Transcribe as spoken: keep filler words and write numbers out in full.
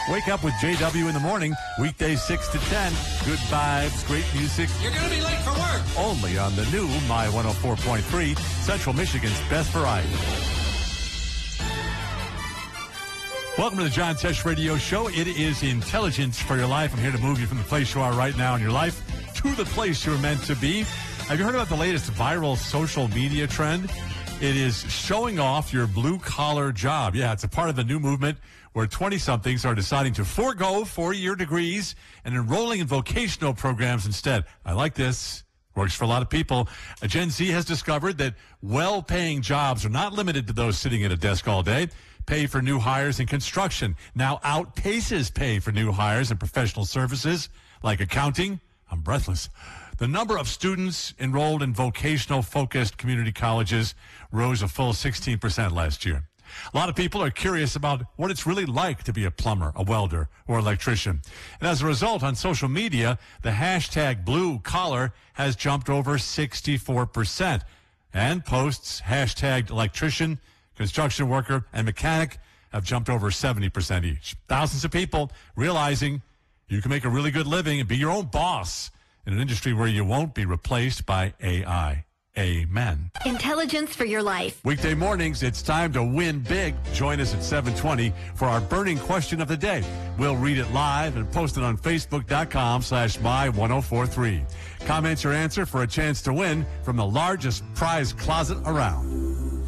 Wake up with J W in the morning, weekdays six to ten. Good vibes, great music. You're going to be late for work. Only on the new My one oh four point three, Central Michigan's best variety. Welcome to the John Tesh Radio Show. It is intelligence for your life. I'm here to move you from the place you are right now in your life to the place you're meant to be. Have you heard about the latest viral social media trend? It is showing off your blue-collar job. Yeah, it's a part of the new movement where twenty-somethings are deciding to forego four-year degrees and enrolling in vocational programs instead. I like this. Works for a lot of people. A Gen Z has discovered that well-paying jobs are not limited to those sitting at a desk all day. Pay for new hires in construction now outpaces pay for new hires in professional services like accounting. I'm breathless. The number of students enrolled in vocational-focused community colleges rose a full sixteen percent last year. A lot of people are curious about what it's really like to be a plumber, a welder, or electrician. And as a result, on social media, the hashtag blue collar has jumped over sixty-four percent. And posts hashtagged electrician, construction worker, and mechanic have jumped over seventy percent each. Thousands of people realizing you can make a really good living and be your own boss in an industry where you won't be replaced by A I. Amen. Intelligence for your life. Weekday mornings, it's time to win big. Join us at seven twenty for our burning question of the day. We'll read it live and post it on Facebook.com slash My1043. Comment your answer for a chance to win from the largest prize closet around.